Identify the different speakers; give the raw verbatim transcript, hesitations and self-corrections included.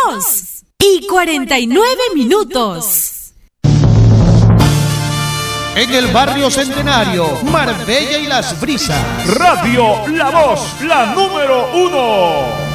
Speaker 1: dos y cuarenta y nueve minutos.
Speaker 2: En el barrio Centenario, Marbella y Las Brisas.
Speaker 3: Radio La Voz, la número uno.